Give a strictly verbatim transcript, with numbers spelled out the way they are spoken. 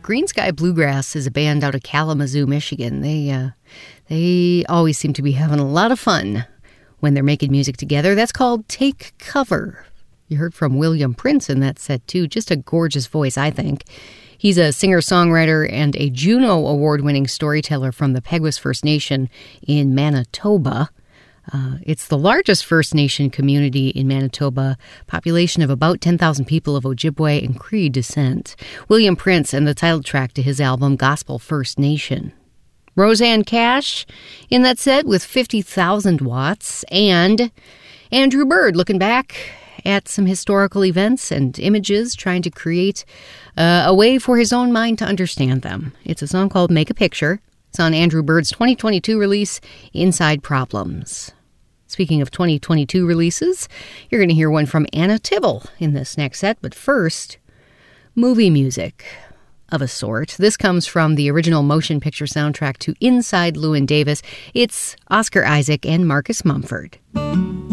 Green Sky Bluegrass is a band out of Kalamazoo, Michigan. They uh, they always seem to be having a lot of fun when they're making music together. That's called Take Cover. You heard from William Prince in that set, too. Just a gorgeous voice, I think. He's a singer-songwriter and a Juno Award-winning storyteller from the Peguis First Nation in Manitoba. Uh, it's the largest First Nation community in Manitoba, population of about ten thousand people of Ojibwe and Cree descent. William Prince and the title track to his album, Gospel First Nation. Rosanne Cash in that set with fifty thousand watts. And Andrew Bird looking back at some historical events and images, trying to create uh, a way for his own mind to understand them. It's a song called Make a Picture. It's on Andrew Bird's twenty twenty-two release, Inside Problems. Speaking of twenty twenty-two releases, you're going to hear one from Anna Tivel in this next set. But first, movie music of a sort. This comes from the original motion picture soundtrack to Inside Llewyn Davis. It's Oscar Isaac and Marcus Mumford.